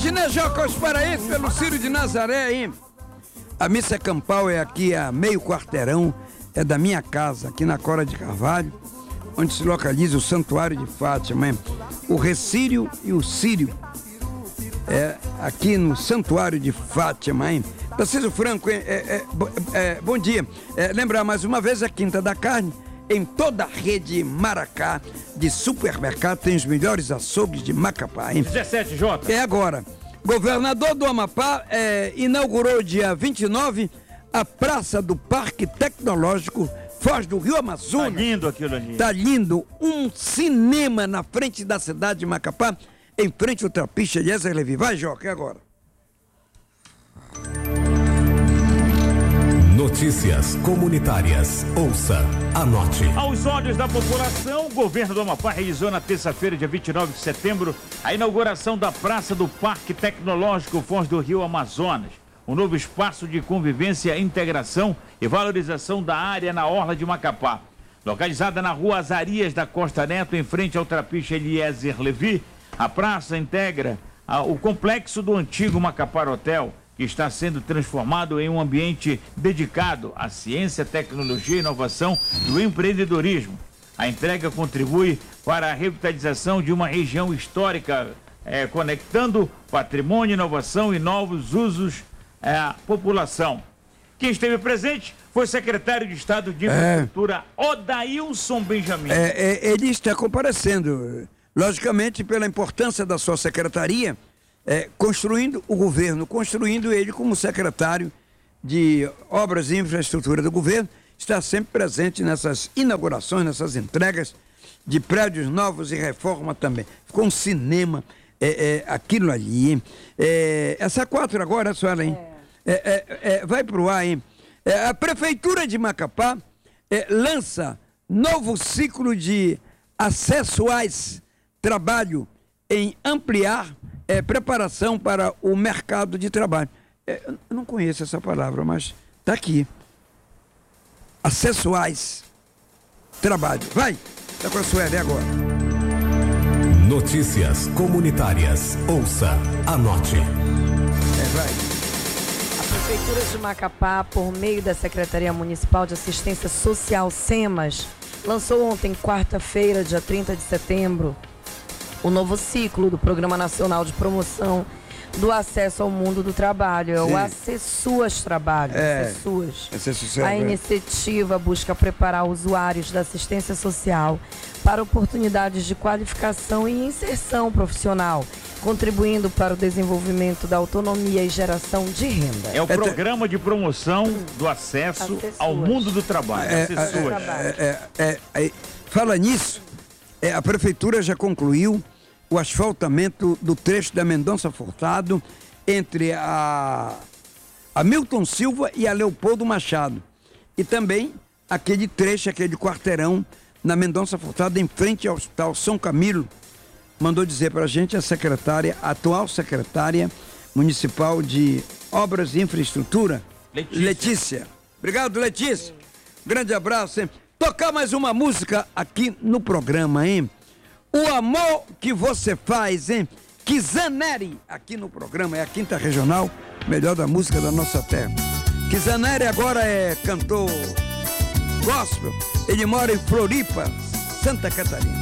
Hoje, né, Joca, os paraenses pelo Círio de Nazaré, hein? A missa campal é aqui a meio quarteirão, é da minha casa, aqui na Cora de Carvalho, onde se localiza o Santuário de Fátima, hein? O Recírio e o Círio. É aqui no Santuário de Fátima, hein? Tarcísio Franco, bom dia. Lembrar mais uma vez, a Quinta da Carne, em toda a rede Maracá de supermercado, tem os melhores açougues de Macapá, hein? 17, Jota. É agora. Governador do Amapá inaugurou dia 29 a Praça do Parque Tecnológico Foz do Rio Amazonas. Tá lindo aquilo ali. Tá lindo. Um cinema na frente da cidade de Macapá, em frente ao Trapiche Eliezer Levi. Vai, Joca, é agora. Notícias comunitárias. Ouça, anote. Aos olhos da população, o governo do Amapá realizou na terça-feira, dia 29 de setembro, a inauguração da Praça do Parque Tecnológico Foz do Rio Amazonas. Um novo espaço de convivência, integração e valorização da área na orla de Macapá. Localizada na rua Azarias da Costa Neto, em frente ao Trapiche Eliezer Levi, a praça integra o complexo do antigo Macapá Hotel, que está sendo transformado em um ambiente dedicado à ciência, tecnologia, inovação e o empreendedorismo. A entrega contribui para a revitalização de uma região histórica, conectando patrimônio, inovação e novos usos à população. Quem esteve presente foi o secretário de Estado de Infraestrutura, Odailson Benjamin. Ele está comparecendo, logicamente, pela importância da sua secretaria, construindo o governo, construindo ele como secretário de Obras e Infraestrutura do governo, está sempre presente nessas inaugurações, nessas entregas de prédios novos e reforma também. Ficou um cinema, aquilo ali, hein? Essa 4 agora, senhora, hein? Vai pro ar, hein? A Prefeitura de Macapá lança novo ciclo de acessuais, trabalho em ampliar preparação para o mercado de trabalho. Eu não conheço essa palavra, mas está aqui. Acessuais, trabalho. Vai, está com a Sueli agora. Notícias comunitárias. Ouça, anote. Vai. A Prefeitura de Macapá, por meio da Secretaria Municipal de Assistência Social, SEMAS, lançou ontem, quarta-feira, dia 30 de setembro, o novo ciclo do Programa Nacional de Promoção do Acesso ao Mundo do Trabalho, o Acessuas Trabalho. A iniciativa busca preparar usuários da assistência social para oportunidades de qualificação e inserção profissional, contribuindo para o desenvolvimento da autonomia e geração de renda. É o programa de promoção do acesso ao mundo do trabalho. Fala nisso, a Prefeitura já concluiu o asfaltamento do trecho da Mendonça Furtado entre a Milton Silva e a Leopoldo Machado. E também aquele trecho, aquele quarteirão na Mendonça Furtado, em frente ao Hospital São Camilo. Mandou dizer para a gente a atual secretária municipal de Obras e Infraestrutura, Letícia. Obrigado, Letícia. Grande abraço, hein? Tocar mais uma música aqui no programa, hein? O amor que você faz, hein? Kizaneri, aqui no programa, é a Quinta Regional, melhor da música da nossa terra. Kizaneri agora é cantor gospel, ele mora em Floripa, Santa Catarina.